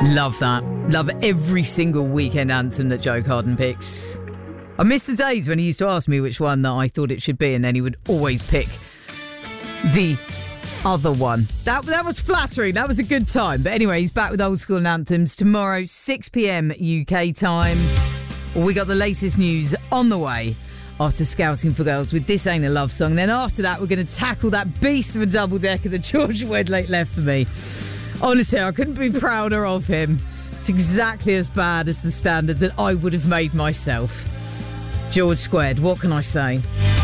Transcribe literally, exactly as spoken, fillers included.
Love that. Love every single weekend anthem that Joe Carden picks. I miss the days when he used to ask me which one that I thought it should be, and then he would always pick the other one. That that was flattering. That was a good time. But anyway, he's back with Old School and Anthems tomorrow, six p.m. U K time. We got the latest news on the way after Scouting for Girls with This Ain't a Love Song. Then after that, we're going to tackle that beast of a double-decker that George Wedlake left for me. Honestly, I couldn't be prouder of him. It's exactly as bad as the standard that I would have made myself. George Squared, what can I say?